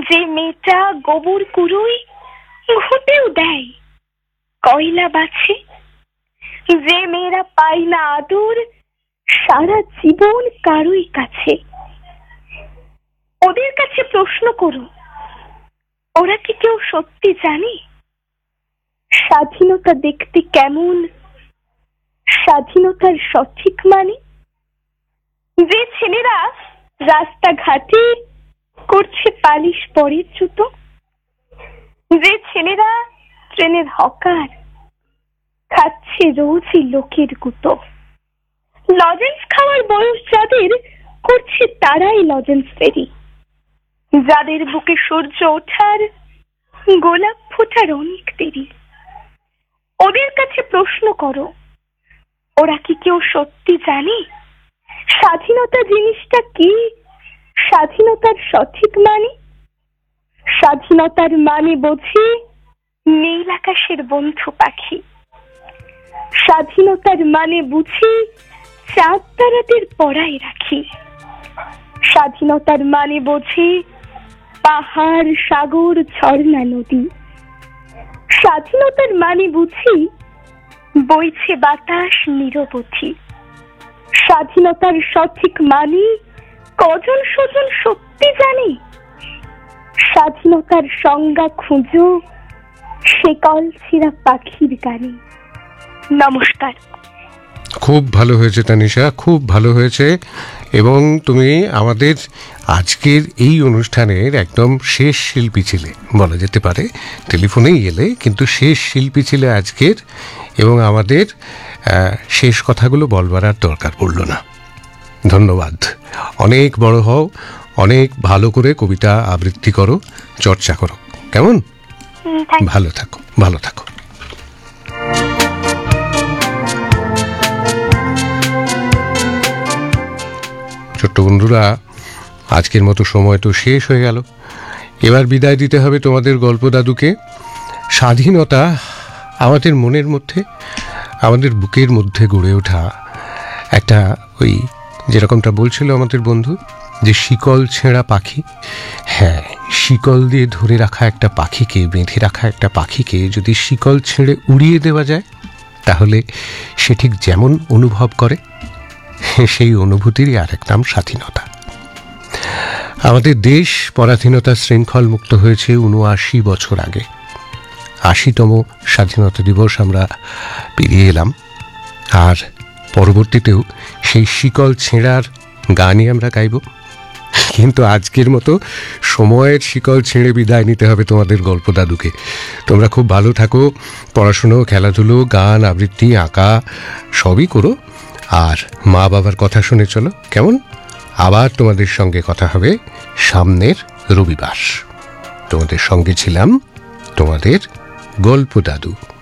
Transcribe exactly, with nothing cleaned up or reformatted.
যে মেয়েটা গোবর কুড়োয় ঘুঁটেও দেয়, কয়লা বাছে, যে মেয়েরা পায় না আদর সারা জীবন কারোই কাছে। ওদের কাছে প্রশ্ন করো, ওরা কি কেউ সত্যি জানে স্বাধীনতা দেখতে কেমন, স্বাধীনতার সঠিক মানে? যে ছেলেরা রাস্তাঘাটে করছে পালিশ পরের জুতো, যে ছেলেরা ট্রেনের হকার খাচ্ছে রোজই লোকের গুতো, লজেন্স খাওয়ার বয়স যাদের করছে তারাই লজেন্স ফেরি, যাদের বুকে সূর্য ওঠার গোলাপ ফোটার অনেক দেরি, ওদের কাছে প্রশ্ন করো, ওরা কি কেউ সত্যি জানে স্বাধীনতা জিনিসটা কি, স্বাধীনতার সঠিক মানে? স্বাধীনতার মানে বুঝি নীল আকাশের বন্ধু পাখি, স্বাধীনতার মানে বুঝি চাঁদ তারাদের পড়ায় রাখি, স্বাধীনতার মানে বুঝি পাহাড় সাগর ঝর্ণা নদী, স্বাধীনতার মানে বুঝি বইছে বাতাস নিরবধি। স্বাধীনতার সঠিক মানে কজন সজন সত্যি জানে, স্বাধীনতার সংজ্ঞা খুঁজো সেকল ছিঁড়া পাখির গানে। নমস্কার। খুব ভালো হয়েছে তানিশা, খুব ভালো হয়েছে। এবং তুমি আমাদের আজকের এই অনুষ্ঠানের একদম শেষ শিল্পী ছিলে বলা যেতে পারে, টেলিফোনেই এলে কিন্তু শেষ শিল্পী ছিলে আজকের, এবং আমাদের শেষ কথাগুলো বলবার আর দরকার পড়ল না। ধন্যবাদ। অনেক বড় হও, অনেক ভালো করে কবিতা আবৃত্তি করো, চর্চা করো, কেমন? ভালো থাকো, ভালো থাকো। ছোট্ট বন্ধুরা, আজকের মতো সময় তো শেষ হয়ে গেল। এবার বিদায় দিতে হবে তোমাদের গল্প দাদুকে। স্বাধীনতা আমাদের মনের মধ্যে, আমাদের বুকের মধ্যে গড়ে ওঠা একটা, ওই যেরকমটা বলছিল আমাদের বন্ধু, যে শিকল ছেঁড়া পাখি। হ্যাঁ, শিকল দিয়ে ধরে রাখা একটা পাখিকে, বেঁধে রাখা একটা পাখিকে যদি শিকল ছেড়ে উড়িয়ে দেওয়া যায়, তাহলে সে ঠিক যেমন অনুভব করে, সেই অনুভূতিরই আরেক নাম স্বাধীনতা। আমাদের দেশ পরাধীনতা শৃঙ্খল মুক্ত হয়েছে উনআশি বছর আগে। আশিতম স্বাধীনতা দিবস আমরা পেরিয়ে এলাম, আর পরবর্তীতেও সেই শিকল ছেঁড়ার গানই আমরা গাইব। কিন্তু আজকের মতো সময়ের শিকল ছেড়ে বিদায় নিতে হবে তোমাদের গল্প দাদুকে। তোমরা খুব ভালো থাকো, পড়াশুনো, খেলাধুলো, গান, আবৃত্তি, আঁকা সবই করো, আর মা বাবার কথা শুনে চলো, কেমন? আবার তোমাদের সঙ্গে কথা হবে সামনের রবিবার। তোমাদের সঙ্গে ছিলাম তোমাদের গল্প দাদু।